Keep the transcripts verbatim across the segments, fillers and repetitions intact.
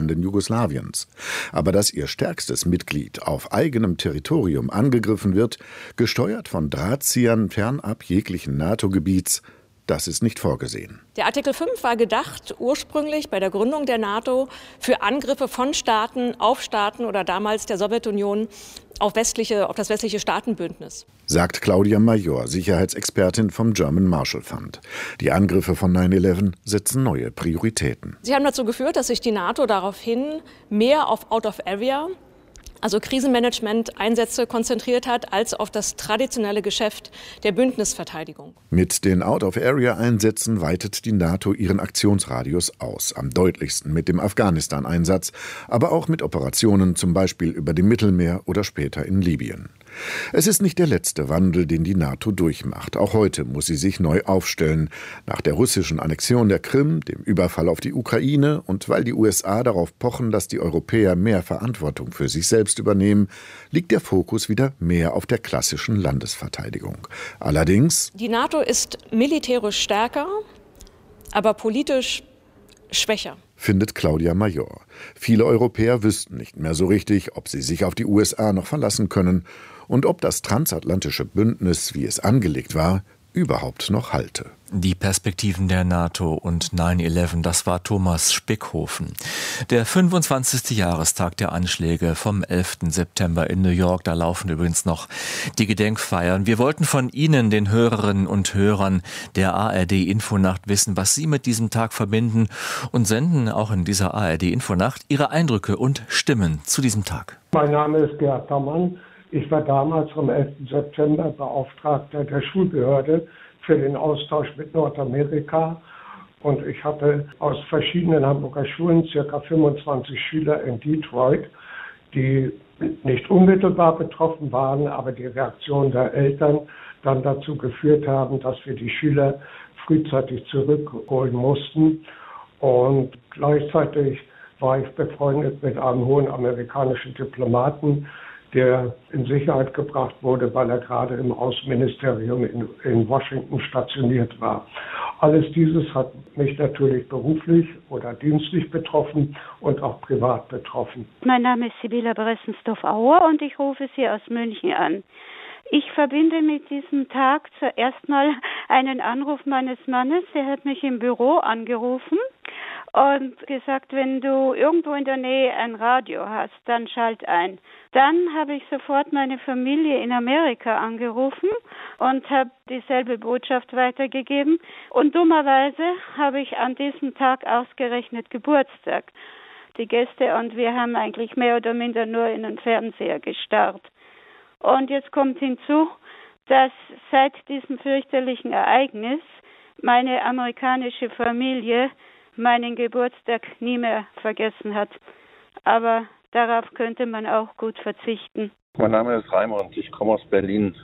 Staaten Jugoslawiens. Aber dass ihr stärkstes Mitglied auf eigenem Territorium angegriffen wird, gesteuert von Drahtziehern fernab jeglichen NATO-Gebiets, das ist nicht vorgesehen. Der Artikel fünf war gedacht ursprünglich bei der Gründung der NATO für Angriffe von Staaten auf Staaten oder damals der Sowjetunion auf, westliche, auf das westliche Staatenbündnis. Sagt Claudia Major, Sicherheitsexpertin vom German Marshall Fund. Die Angriffe von neun elf setzen neue Prioritäten. Sie haben dazu geführt, dass sich die NATO daraufhin mehr auf Out of Area, also Krisenmanagement-Einsätze konzentriert hat, als auf das traditionelle Geschäft der Bündnisverteidigung. Mit den Out-of-Area-Einsätzen weitet die NATO ihren Aktionsradius aus, am deutlichsten mit dem Afghanistan-Einsatz, aber auch mit Operationen zum Beispiel über dem Mittelmeer oder später in Libyen. Es ist nicht der letzte Wandel, den die NATO durchmacht. Auch heute muss sie sich neu aufstellen. Nach der russischen Annexion der Krim, dem Überfall auf die Ukraine und weil die U S A darauf pochen, dass die Europäer mehr Verantwortung für sich selbst übernehmen, liegt der Fokus wieder mehr auf der klassischen Landesverteidigung. Allerdings: Die NATO ist militärisch stärker, aber politisch schwächer, findet Claudia Major. Viele Europäer wüssten nicht mehr so richtig, ob sie sich auf die U S A noch verlassen können und ob das transatlantische Bündnis, wie es angelegt war, überhaupt noch halte. Die Perspektiven der NATO und neun elf, das war Thomas Spickhofen. Der fünfundzwanzigste Jahrestag der Anschläge vom elften September in New York, da laufen übrigens noch die Gedenkfeiern. Wir wollten von Ihnen, den Hörerinnen und Hörern der A R D-Infonacht, wissen, was Sie mit diesem Tag verbinden und senden auch in dieser A R D-Infonacht Ihre Eindrücke und Stimmen zu diesem Tag. Mein Name ist Gerd Dammann. Ich war damals am elften September Beauftragter der Schulbehörde für den Austausch mit Nordamerika. Und ich hatte aus verschiedenen Hamburger Schulen circa fünfundzwanzig Schüler in Detroit, die nicht unmittelbar betroffen waren, aber die Reaktion der Eltern dann dazu geführt haben, dass wir die Schüler frühzeitig zurückholen mussten. Und gleichzeitig war ich befreundet mit einem hohen amerikanischen Diplomaten, der in Sicherheit gebracht wurde, weil er gerade im Außenministerium in, in Washington stationiert war. Alles dieses hat mich natürlich beruflich oder dienstlich betroffen und auch privat betroffen. Mein Name ist Sibylla Bressensdorf-Auer und ich rufe Sie aus München an. Ich verbinde mit diesem Tag zuerst mal einen Anruf meines Mannes. Er hat mich im Büro angerufen und gesagt, wenn du irgendwo in der Nähe ein Radio hast, dann schalt ein. Dann habe ich sofort meine Familie in Amerika angerufen und habe dieselbe Botschaft weitergegeben. Und dummerweise habe ich an diesem Tag ausgerechnet Geburtstag. Die Gäste und wir haben eigentlich mehr oder minder nur in den Fernseher gestarrt. Und jetzt kommt hinzu, dass seit diesem fürchterlichen Ereignis meine amerikanische Familie meinen Geburtstag nie mehr vergessen hat. Aber darauf könnte man auch gut verzichten. Mein Name ist Raimund, ich komme aus Berlin.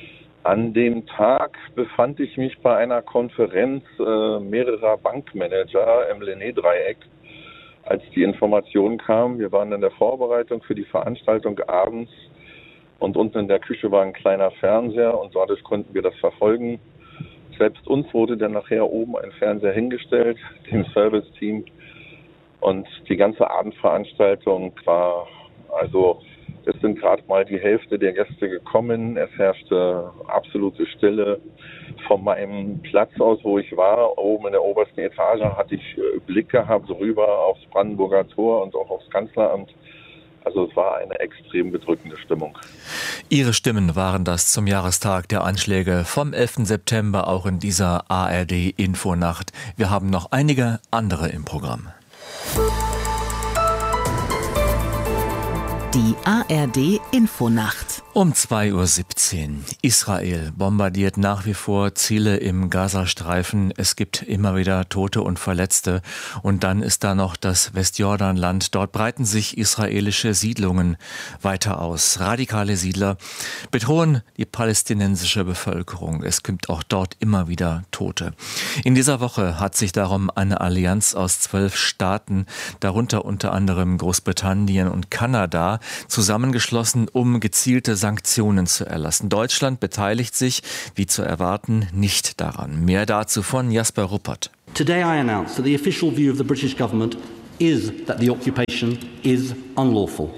An dem Tag befand ich mich bei einer Konferenz äh, mehrerer Bankmanager im Lenné-Dreieck, als die Information kam. Wir waren in der Vorbereitung für die Veranstaltung abends und unten in der Küche war ein kleiner Fernseher und dadurch konnten wir das verfolgen. Selbst uns wurde dann nachher oben ein Fernseher hingestellt, dem Service-Team. Und die ganze Abendveranstaltung war, also es sind gerade mal die Hälfte der Gäste gekommen. Es herrschte absolute Stille. Von meinem Platz aus, wo ich war, oben in der obersten Etage, hatte ich Blick gehabt rüber aufs Brandenburger Tor und auch aufs Kanzleramt. Also es war eine extrem bedrückende Stimmung. Ihre Stimmen waren das zum Jahrestag der Anschläge vom elften September, auch in dieser A R D-Infonacht. Wir haben noch einige andere im Programm. Die A R D-Infonacht. Um zwei Uhr siebzehn. Israel bombardiert nach wie vor Ziele im Gazastreifen. Es gibt immer wieder Tote und Verletzte. Und dann ist da noch das Westjordanland. Dort breiten sich israelische Siedlungen weiter aus. Radikale Siedler bedrohen die palästinensische Bevölkerung. Es gibt auch dort immer wieder Tote. In dieser Woche hat sich darum eine Allianz aus zwölf Staaten, darunter unter anderem Großbritannien und Kanada, zusammengeschlossen, um gezielte Sanktionen zu erlassen. Deutschland beteiligt sich, wie zu erwarten, nicht daran. Mehr dazu von Jasper Ruppert. Today I announce that the official view of the British government is that the occupation is unlawful.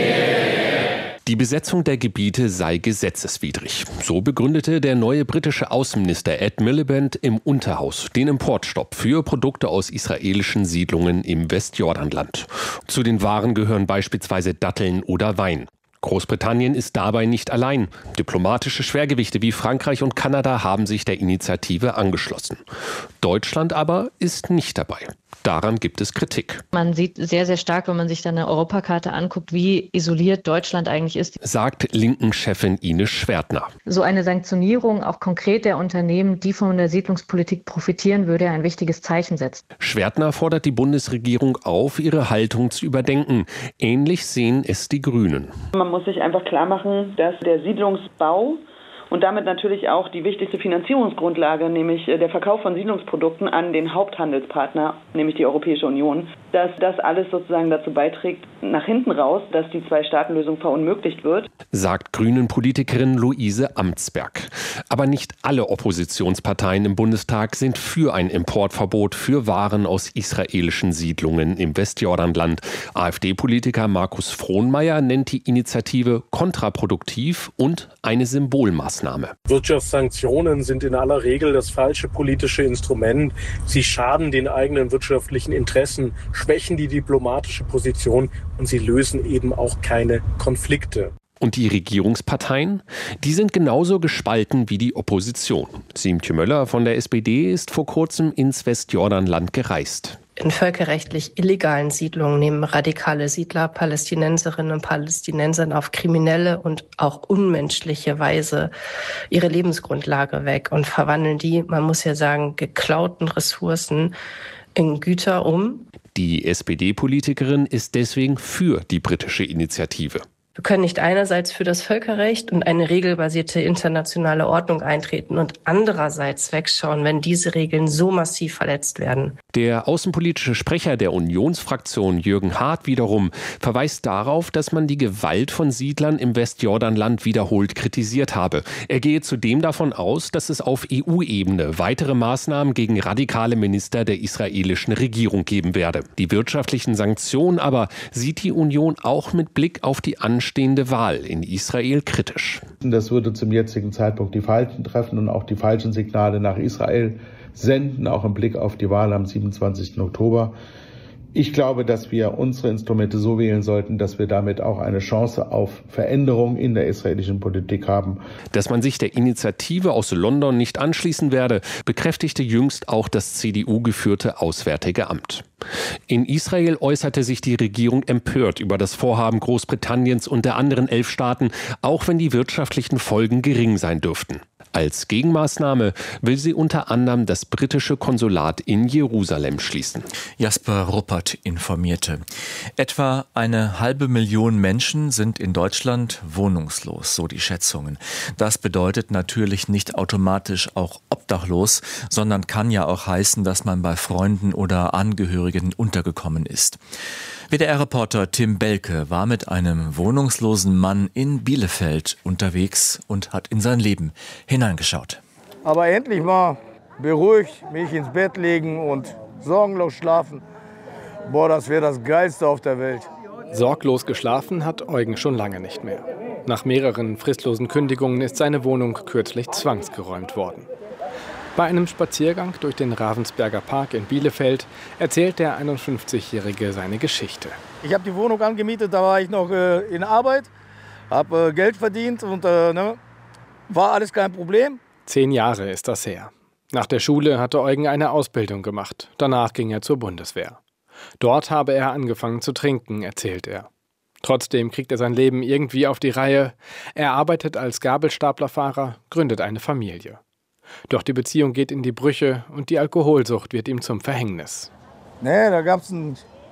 Die Besetzung der Gebiete sei gesetzeswidrig. So begründete der neue britische Außenminister Ed Miliband im Unterhaus den Importstopp für Produkte aus israelischen Siedlungen im Westjordanland. Zu den Waren gehören beispielsweise Datteln oder Wein. Großbritannien ist dabei nicht allein. Diplomatische Schwergewichte wie Frankreich und Kanada haben sich der Initiative angeschlossen. Deutschland aber ist nicht dabei. Daran gibt es Kritik. Man sieht sehr, sehr stark, wenn man sich dann eine Europakarte anguckt, wie isoliert Deutschland eigentlich ist. Sagt Linken-Chefin Ines Schwertner. So eine Sanktionierung auch konkret der Unternehmen, die von der Siedlungspolitik profitieren, würde ein wichtiges Zeichen setzen. Schwertner fordert die Bundesregierung auf, ihre Haltung zu überdenken. Ähnlich sehen es die Grünen. Man muss sich einfach klar machen, dass der Siedlungsbau und damit natürlich auch die wichtigste Finanzierungsgrundlage, nämlich der Verkauf von Siedlungsprodukten an den Haupthandelspartner, nämlich die Europäische Union, dass das alles sozusagen dazu beiträgt, nach hinten raus, dass die Zwei-Staaten-Lösung verunmöglicht wird. Sagt Grünen-Politikerin Luise Amtsberg. Aber nicht alle Oppositionsparteien im Bundestag sind für ein Importverbot für Waren aus israelischen Siedlungen im Westjordanland. AfD-Politiker Markus Frohnmeier nennt die Initiative kontraproduktiv und eine Symbolmaßnahme. Wirtschaftssanktionen sind in aller Regel das falsche politische Instrument. Sie schaden den eigenen wirtschaftlichen Interessen, schwächen die diplomatische Position und sie lösen eben auch keine Konflikte. Und die Regierungsparteien? Die sind genauso gespalten wie die Opposition. Siemtje Möller von der S P D ist vor kurzem ins Westjordanland gereist. In völkerrechtlich illegalen Siedlungen nehmen radikale Siedler Palästinenserinnen und Palästinensern auf kriminelle und auch unmenschliche Weise ihre Lebensgrundlage weg und verwandeln die, man muss ja sagen, geklauten Ressourcen in Güter um. Die S P D-Politikerin ist deswegen für die britische Initiative. Wir können nicht einerseits für das Völkerrecht und eine regelbasierte internationale Ordnung eintreten und andererseits wegschauen, wenn diese Regeln so massiv verletzt werden. Der außenpolitische Sprecher der Unionsfraktion Jürgen Hart wiederum verweist darauf, dass man die Gewalt von Siedlern im Westjordanland wiederholt kritisiert habe. Er gehe zudem davon aus, dass es auf E U-Ebene weitere Maßnahmen gegen radikale Minister der israelischen Regierung geben werde. Die wirtschaftlichen Sanktionen aber sieht die Union auch mit Blick auf die Anstände stehende Wahl in Israel kritisch. Das würde zum jetzigen Zeitpunkt die Falschen treffen und auch die falschen Signale nach Israel senden, auch im Blick auf die Wahl am siebenundzwanzigsten Oktober. Ich glaube, dass wir unsere Instrumente so wählen sollten, dass wir damit auch eine Chance auf Veränderung in der israelischen Politik haben. Dass man sich der Initiative aus London nicht anschließen werde, bekräftigte jüngst auch das C D U-geführte Auswärtige Amt. In Israel äußerte sich die Regierung empört über das Vorhaben Großbritanniens und der anderen elf Staaten, auch wenn die wirtschaftlichen Folgen gering sein dürften. Als Gegenmaßnahme will sie unter anderem das britische Konsulat in Jerusalem schließen. Jasper Ruppert informierte. Etwa eine halbe Million Menschen sind in Deutschland wohnungslos, so die Schätzungen. Das bedeutet natürlich nicht automatisch auch obdachlos, sondern kann ja auch heißen, dass man bei Freunden oder Angehörigen untergekommen ist. W D R-Reporter Tim Belke war mit einem wohnungslosen Mann in Bielefeld unterwegs und hat in sein Leben hineingeschaut. Aber endlich mal beruhigt mich ins Bett legen und sorgenlos schlafen. Boah, das wäre das Geilste auf der Welt. Sorglos geschlafen hat Eugen schon lange nicht mehr. Nach mehreren fristlosen Kündigungen ist seine Wohnung kürzlich zwangsgeräumt worden. Bei einem Spaziergang durch den Ravensberger Park in Bielefeld erzählt der einundfünfzigjährige seine Geschichte. Ich habe die Wohnung angemietet, da war ich noch äh, in Arbeit, habe äh, Geld verdient und äh, ne, war alles kein Problem. Zehn Jahre ist das her. Nach der Schule hatte Eugen eine Ausbildung gemacht. Danach ging er zur Bundeswehr. Dort habe er angefangen zu trinken, erzählt er. Trotzdem kriegt er sein Leben irgendwie auf die Reihe. Er arbeitet als Gabelstaplerfahrer, gründet eine Familie. Doch die Beziehung geht in die Brüche und die Alkoholsucht wird ihm zum Verhängnis. Nee, da gab es einen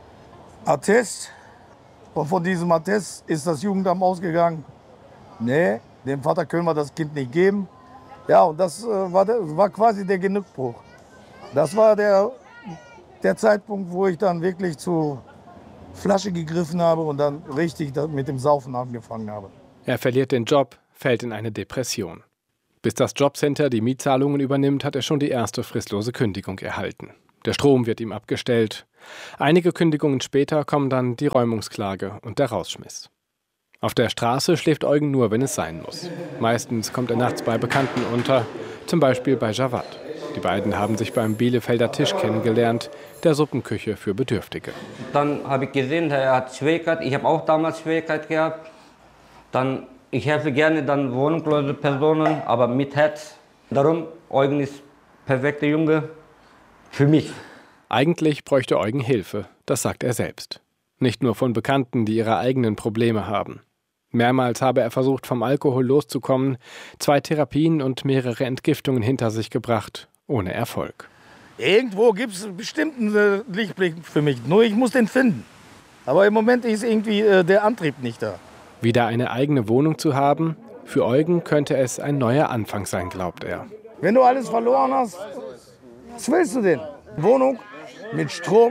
Attest. Und von diesem Attest ist das Jugendamt ausgegangen. Nee, dem Vater können wir das Kind nicht geben. Ja, und das äh, war, der, war quasi der Genickbruch. Das war der, der Zeitpunkt, wo ich dann wirklich zur Flasche gegriffen habe und dann richtig mit dem Saufen angefangen habe. Er verliert den Job, fällt in eine Depression. Bis das Jobcenter die Mietzahlungen übernimmt, hat er schon die erste fristlose Kündigung erhalten. Der Strom wird ihm abgestellt. Einige Kündigungen später kommen dann die Räumungsklage und der Rausschmiss. Auf der Straße schläft Eugen nur, wenn es sein muss. Meistens kommt er nachts bei Bekannten unter, zum Beispiel bei Jawad. Die beiden haben sich beim Bielefelder Tisch kennengelernt, der Suppenküche für Bedürftige. Dann habe ich gesehen, er hat Schwierigkeit. Ich habe auch damals Schwierigkeit gehabt. Dann, ich helfe gerne dann wohnungslose Personen, aber mit Herz. Darum, Eugen ist perfekter Junge für mich. Eigentlich bräuchte Eugen Hilfe, das sagt er selbst. Nicht nur von Bekannten, die ihre eigenen Probleme haben. Mehrmals habe er versucht, vom Alkohol loszukommen, zwei Therapien und mehrere Entgiftungen hinter sich gebracht, ohne Erfolg. Irgendwo gibt es bestimmt einen Lichtblick für mich, nur ich muss den finden. Aber im Moment ist irgendwie äh, der Antrieb nicht da. Wieder eine eigene Wohnung zu haben, für Eugen könnte es ein neuer Anfang sein, glaubt er. Wenn du alles verloren hast, was willst du denn? Wohnung mit Strom,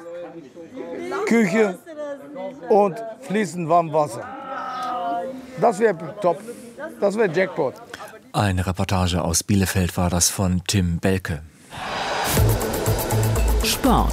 Küche und fließend warmem Wasser. Das wäre top. Das wäre Jackpot. Eine Reportage aus Bielefeld war das von Tim Belke. Sport.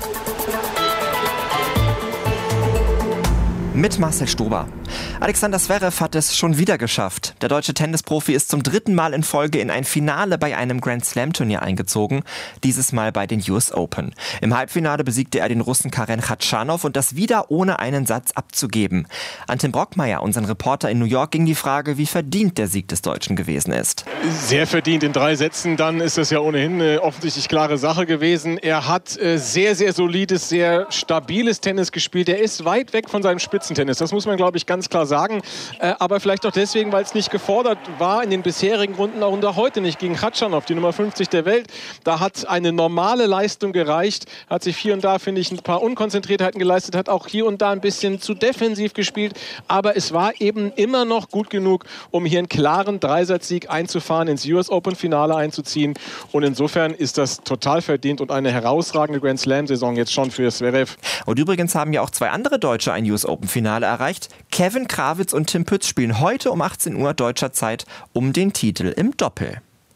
Mit Marcel Stober. Alexander Zverev hat es schon wieder geschafft. Der deutsche Tennisprofi ist zum dritten Mal in Folge in ein Finale bei einem Grand-Slam-Turnier eingezogen, dieses Mal bei den U S Open. Im Halbfinale besiegte er den Russen Karen Khachanov und das wieder ohne einen Satz abzugeben. An Tim Brockmeier, unseren Reporter in New York, ging die Frage, wie verdient der Sieg des Deutschen gewesen ist. Sehr verdient in drei Sätzen, dann ist das ja ohnehin eine offensichtlich klare Sache gewesen. Er hat äh, sehr, sehr solides, sehr stabiles Tennis gespielt. Er ist weit weg von seinem Spitzentennis, das muss man, glaube ich, ganz klar sagen. Äh, aber vielleicht auch deswegen, weil es nicht gefordert war in den bisherigen Runden und auch heute nicht gegen Khachanov, die Nummer fünfzig der Welt. Da hat eine normale Leistung gereicht, hat sich hier und da, finde ich, ein paar Unkonzentriertheiten geleistet, hat auch hier und da ein bisschen zu defensiv gespielt. Aber es war eben immer noch gut genug, um hier einen klaren Dreisatzsieg einzufahren, ins U S Open-Finale einzuziehen. Und insofern ist das total verdient und eine herausragende Grand-Slam-Saison jetzt schon für Zverev. Und übrigens haben ja auch zwei andere Deutsche ein U S Open-Finale erreicht. Kevin Krawitz und Tim Pütz spielen heute um achtzehn Uhr deutscher Zeit um den Titel im Doppel.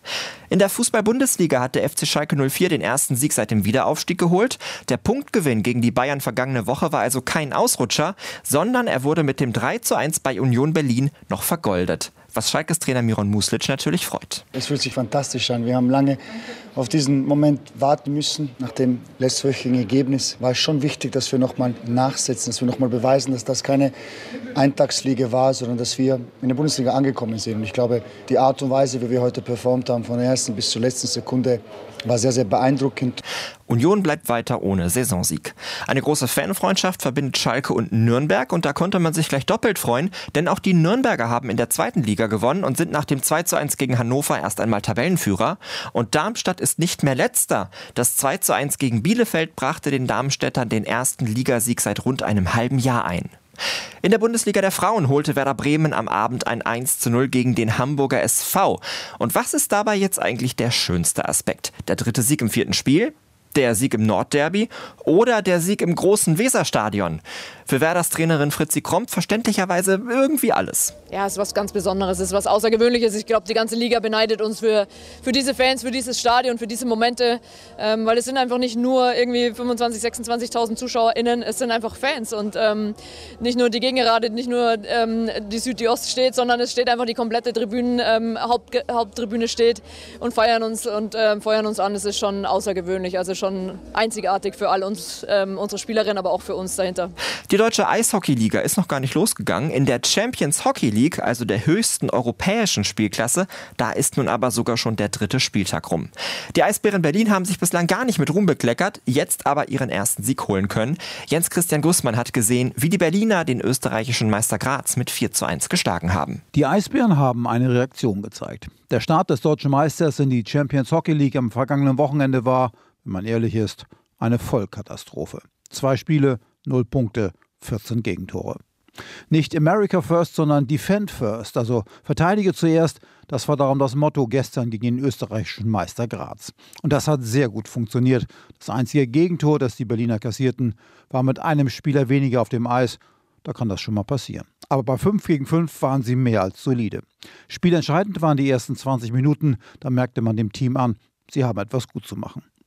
In der Fußball-Bundesliga hat der F C Schalke null vier den ersten Sieg seit dem Wiederaufstieg geholt. Der Punktgewinn gegen die Bayern vergangene Woche war also kein Ausrutscher, sondern er wurde mit dem drei zu eins bei Union Berlin noch vergoldet. Was Schalkes Trainer Miron Muslic natürlich freut. Es fühlt sich fantastisch an. Wir haben lange auf diesen Moment warten müssen. Nach dem letztwöchigen Ergebnis war es schon wichtig, dass wir noch mal nachsetzen, dass wir noch mal beweisen, dass das keine Eintagsfliege war, sondern dass wir in der Bundesliga angekommen sind. Und ich glaube, die Art und Weise, wie wir heute performt haben, von der ersten bis zur letzten Sekunde, war sehr, sehr beeindruckend. Union bleibt weiter ohne Saisonsieg. Eine große Fanfreundschaft verbindet Schalke und Nürnberg und da konnte man sich gleich doppelt freuen, denn auch die Nürnberger haben in der zweiten Liga gewonnen und sind nach dem zwei zu eins gegen Hannover erst einmal Tabellenführer. Und Darmstadt ist nicht mehr Letzter. Das zwei zu eins gegen Bielefeld brachte den Darmstädtern den ersten Ligasieg seit rund einem halben Jahr ein. In der Bundesliga der Frauen holte Werder Bremen am Abend ein eins zu null gegen den Hamburger S V. Und was ist dabei jetzt eigentlich der schönste Aspekt? Der dritte Sieg im vierten Spiel? Der Sieg im Nordderby oder der Sieg im großen Weserstadion? Für Werders Trainerin Fritzi Kromp verständlicherweise irgendwie alles. Ja, es ist was ganz Besonderes, es ist was Außergewöhnliches. Ich glaube, die ganze Liga beneidet uns für, für diese Fans, für dieses Stadion, für diese Momente. Ähm, weil es sind einfach nicht nur irgendwie fünfundzwanzigtausend, sechsundzwanzigtausend ZuschauerInnen, es sind einfach Fans. Und ähm, nicht nur die Gegengerade, nicht nur ähm, die Süd, die Ost steht, sondern es steht einfach die komplette Tribünen, ähm, Haupt, Haupttribüne steht und feiern uns, und, ähm, feuern uns an. Es ist schon außergewöhnlich, also schon einzigartig für all uns, ähm, unsere Spielerinnen, aber auch für uns dahinter. Die deutsche Eishockey-Liga ist noch gar nicht losgegangen. In der Champions Hockey League, also der höchsten europäischen Spielklasse, da ist nun aber sogar schon der dritte Spieltag rum. Die Eisbären Berlin haben sich bislang gar nicht mit Ruhm bekleckert, jetzt aber ihren ersten Sieg holen können. Jens Christian Gussmann hat gesehen, wie die Berliner den österreichischen Meister Graz mit vier zu eins geschlagen haben. Die Eisbären haben eine Reaktion gezeigt. Der Start des deutschen Meisters in die Champions Hockey League am vergangenen Wochenende war, wenn man ehrlich ist, eine Vollkatastrophe. Zwei Spiele, null Punkte, vierzehn Gegentore. Nicht America First, sondern Defend First, also verteidige zuerst, das war darum das Motto gestern gegen den österreichischen Meister Graz. Und das hat sehr gut funktioniert. Das einzige Gegentor, das die Berliner kassierten, war mit einem Spieler weniger auf dem Eis. Da kann das schon mal passieren. Aber bei fünf gegen fünf waren sie mehr als solide. Spielentscheidend waren die ersten zwanzig Minuten, da merkte man dem Team an, sie haben etwas gut zu machen.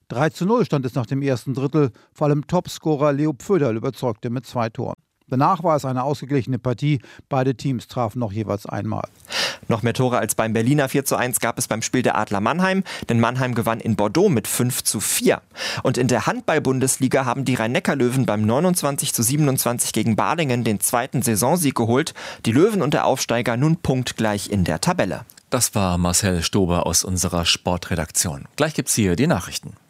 drei zu null stand es nach dem ersten Drittel. Vor allem Topscorer Leo Pföderl überzeugte mit zwei Toren. Danach war es eine ausgeglichene Partie. Beide Teams trafen noch jeweils einmal. Noch mehr Tore als beim Berliner vier zu eins gab es beim Spiel der Adler Mannheim, denn Mannheim gewann in Bordeaux mit fünf zu vier. Und in der Handball-Bundesliga haben die Rhein-Neckar-Löwen beim neunundzwanzig zu siebenundzwanzig gegen Balingen den zweiten Saisonsieg geholt. Die Löwen und der Aufsteiger nun punktgleich in der Tabelle. Das war Marcel Stober aus unserer Sportredaktion. Gleich gibt's hier die Nachrichten.